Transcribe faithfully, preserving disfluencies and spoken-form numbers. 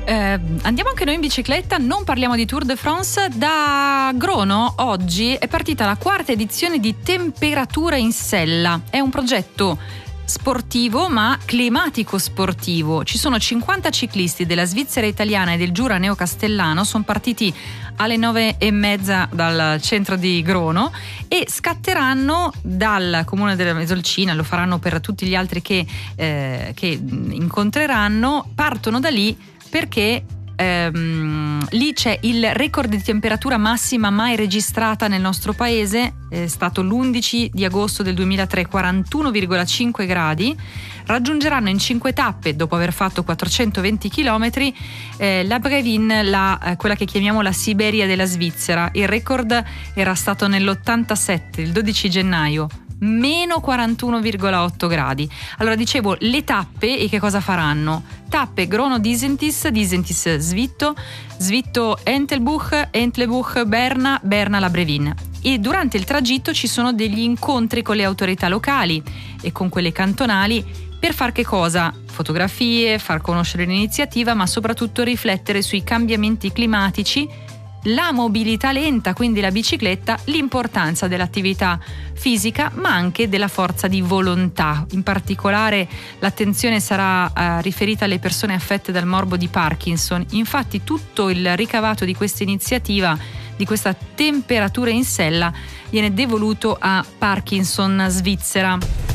Eh, andiamo anche noi in bicicletta, non parliamo di Tour de France. Da Grono oggi è partita la quarta edizione di Temperatura in Sella. È un progetto sportivo ma climatico sportivo. Ci sono cinquanta ciclisti della Svizzera italiana e del Giura neocastellano, sono partiti alle nove e mezza dal centro di Grono e scatteranno dal comune della Mesolcina, lo faranno per tutti gli altri che, eh, che incontreranno, partono da lì perché ehm, lì c'è il record di temperatura massima mai registrata nel nostro paese, è stato l'undici di agosto del duemilatré, quarantuno virgola cinque gradi. Raggiungeranno in cinque tappe, dopo aver fatto quattrocentoventi chilometri, eh, la Brevin, la, eh, quella che chiamiamo la Siberia della Svizzera. Il record era stato nell'ottantasette, il dodici gennaio, meno quarantuno virgola otto gradi. Allora dicevo, le tappe e che cosa faranno? Tappe Grono-Disentis, Disentis Svitto, Svitto Entelbuch, Entlebuch Berna, Berna la Brevin. E durante il tragitto ci sono degli incontri con le autorità locali e con quelle cantonali per far che cosa? Fotografie, far conoscere l'iniziativa, ma soprattutto riflettere sui cambiamenti climatici, la mobilità lenta, quindi la bicicletta, l'importanza dell'attività fisica ma anche della forza di volontà. In particolare l'attenzione sarà eh, riferita alle persone affette dal morbo di Parkinson. Infatti tutto il ricavato di questa iniziativa, di questa Temperatura in Sella, viene devoluto a Parkinson Svizzera.